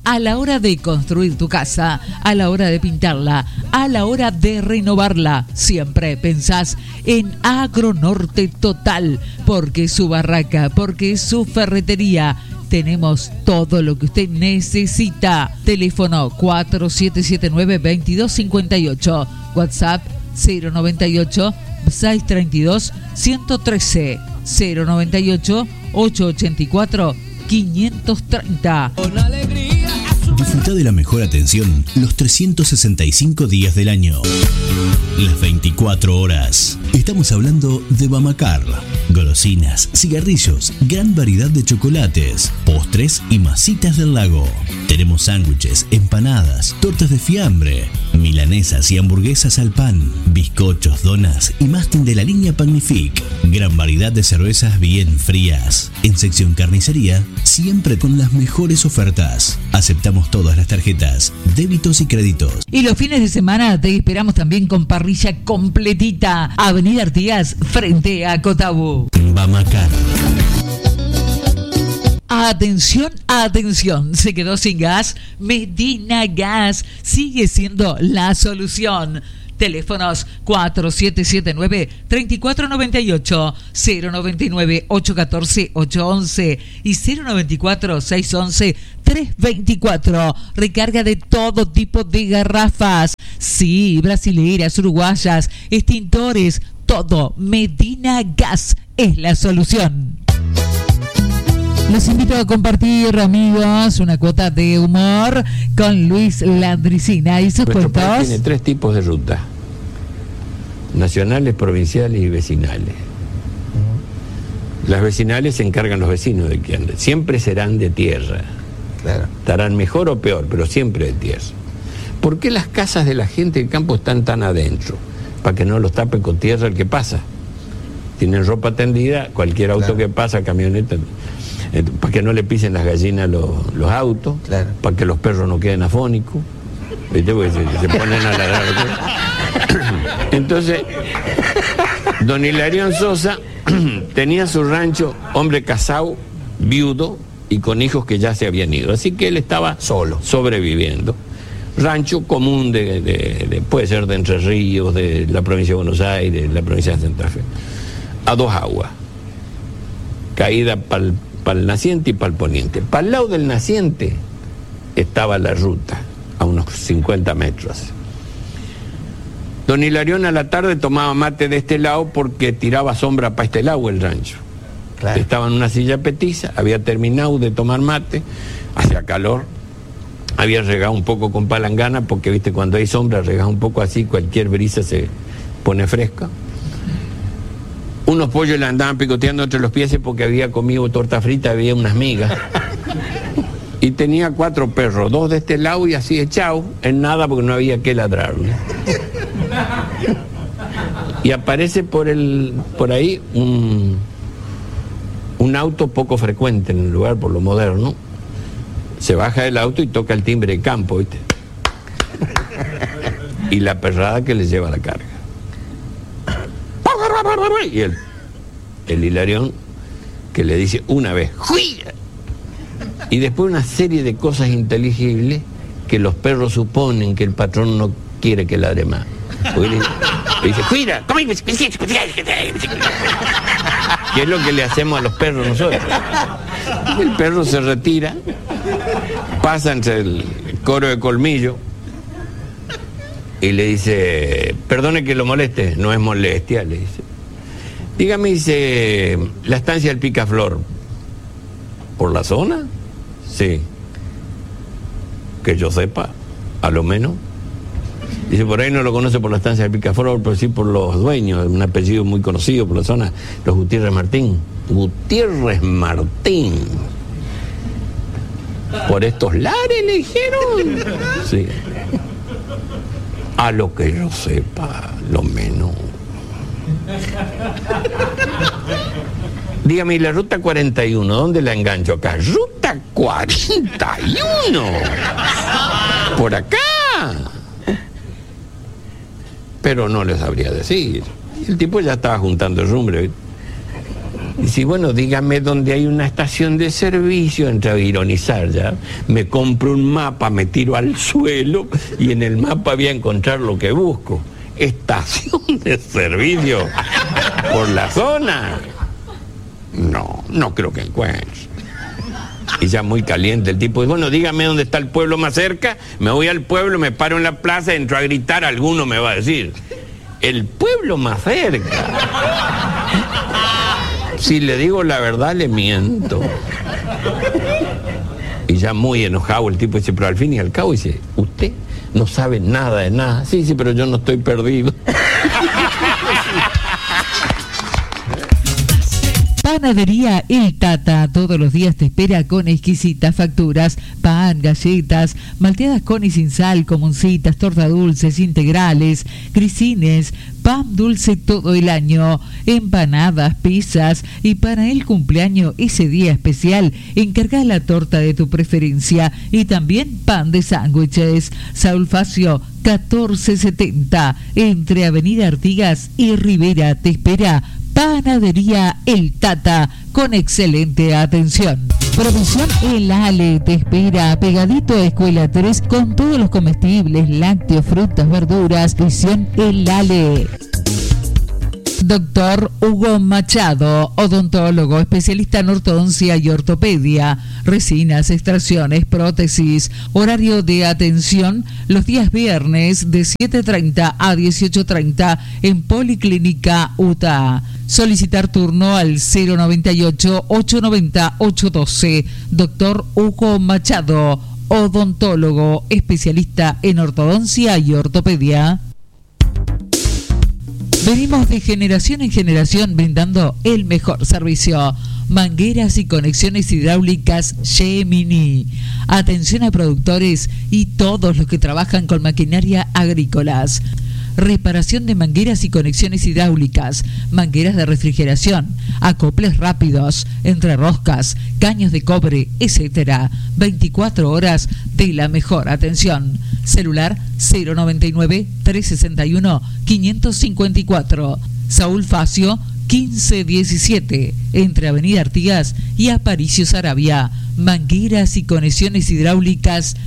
a la hora de construir tu casa, a la hora de pintarla, a la hora de renovarla. Siempre pensás en Agronorte Total, porque es su barraca, porque es su ferretería. Tenemos todo lo que usted necesita. Teléfono 4779-2258. WhatsApp 098-632-113. 098-884-530. Con alegría. Disfruta de la mejor atención los 365 días del año. Las 24 horas. Estamos hablando de Bamacar. Golosinas, cigarrillos, gran variedad de chocolates, postres y masitas del lago. Tenemos sándwiches, empanadas, tortas de fiambre, milanesas y hamburguesas al pan, bizcochos, donas y mastín de la línea Pagnifique. Gran variedad de cervezas bien frías. En sección carnicería, siempre con las mejores ofertas. Aceptamos todas las tarjetas, débitos y créditos. Y los fines de semana te esperamos también con parrilla completita. Avenida Artigas, frente a Cotabú. Bamacar. Atención, atención, se quedó sin gas. Medina Gas sigue siendo la solución. Teléfonos 4779-3498, 099-814-811 y 094-611-324. Recarga de todo tipo de garrafas. Sí, brasileras, uruguayas, extintores, todo. Medina Gas es la solución. Los invito a compartir, amigos, una cuota de humor con Luis Landricina y sus Nuestro país cuentos. tiene 3 tipos de rutas: nacionales, provinciales y vecinales. Las vecinales se encargan los vecinos de que anden. Siempre serán de tierra. Claro. Estarán mejor o peor, pero siempre de tierra. ¿Por qué las casas de la gente del campo están tan adentro? Para que no los tape con tierra el que pasa. Tienen ropa tendida, cualquier auto Claro. que pasa, camioneta, para que no le pisen las gallinas los autos, Claro. para que los perros no queden afónicos, ¿viste? Porque se ponen a ladrar. Entonces, don Hilarión Sosa tenía su rancho, hombre casado, viudo y con hijos que ya se habían ido, así que él estaba Solo. sobreviviendo. Rancho común puede ser de Entre Ríos, de la provincia de Buenos Aires, de la provincia de Santa Fe, a 2 aguas, caída para el naciente y para el poniente. Para el lado del naciente estaba la ruta, a unos 50 metros. Don Hilarión a la tarde tomaba mate de este lado porque tiraba sombra para este lado el rancho. Claro. Estaba en una silla petiza, había terminado de tomar mate, hacía calor, había regado un poco con palangana, porque viste, cuando hay sombra regas un poco así, cualquier brisa se pone fresca. Unos pollos le andaban picoteando entre los pies porque había comido torta frita, había unas migas. Y tenía 4 perros, 2 de este lado y así echados, en nada porque no había que ladrarle. Y aparece por ahí un auto poco frecuente en el lugar, por lo moderno. Se baja del auto y toca el timbre de campo, ¿viste? Y la perrada que le lleva la carga. Y el Hilarión que le dice una vez, ¡juía! Y después una serie de cosas inteligibles que los perros suponen que el patrón no quiere que ladre más. Porque le dice, ¡juira! Que es lo que le hacemos a los perros nosotros. El perro se retira, pasa entre el coro de colmillo y le dice, perdone que lo moleste. No es molestia, le dice. Dígame, dice, la estancia del Picaflor, ¿por la zona? Sí. Que yo sepa, a lo menos. Dice, por ahí no lo conoce por la estancia del Picaflor, pero sí por los dueños, un apellido muy conocido por la zona, los Gutiérrez Martín. Gutiérrez Martín. Por estos lares, le dijeron. Sí. A lo que yo sepa, lo menos. Dígame, ¿y la ruta 41, dónde la engancho acá? ¡Ruta 41! ¡Por acá! Pero no les sabría decir. El tipo ya estaba juntando el rumbre. Dice, bueno, dígame dónde hay una estación de servicio. Entra a ironizar ya. Me compro un mapa, me tiro al suelo y en el mapa voy a encontrar lo que busco. ¿Estación de servicio por la zona? No creo que encuentre. Y ya muy caliente el tipo, bueno, dígame dónde está el pueblo más cerca. Me voy al pueblo, me paro en la plaza, entro a gritar, alguno me va a decir, el pueblo más cerca. Si le digo la verdad, le miento. Y ya muy enojado el tipo dice, pero al fin y al cabo dice, usted no sabe nada de nada. Sí, pero yo no estoy perdido. Panadería El Tata, todos los días te espera con exquisitas facturas, pan, galletas, malteadas con y sin sal, comuncitas, torta dulces, integrales, grisines, pan dulce todo el año, empanadas, pizzas y para el cumpleaños, ese día especial, encarga la torta de tu preferencia y también pan de sándwiches. Saúl Facio, 1470, entre Avenida Artigas y Rivera, te espera. Panadería El Tata, con excelente atención. Provisión El Ale te espera, pegadito a Escuela 3, con todos los comestibles, lácteos, frutas, verduras. Visión El Ale. Doctor Hugo Machado, odontólogo, especialista en ortodoncia y ortopedia, resinas, extracciones, prótesis. Horario de atención los días viernes de 7:30 a 18:30 en Policlínica UTA. Solicitar turno al 098-890-812. Doctor Hugo Machado, odontólogo, especialista en ortodoncia y ortopedia. Venimos de generación en generación brindando el mejor servicio. Mangueras y conexiones hidráulicas Gemini. Atención a productores y todos los que trabajan con maquinaria agrícolas. Reparación de mangueras y conexiones hidráulicas, mangueras de refrigeración, acoples rápidos, entrerroscas, caños de cobre, etc. 24 horas de la mejor atención. Celular 099-361-554. Saúl Facio, 1517, entre Avenida Artigas y Aparicio Saravia. Mangueras y conexiones hidráulicas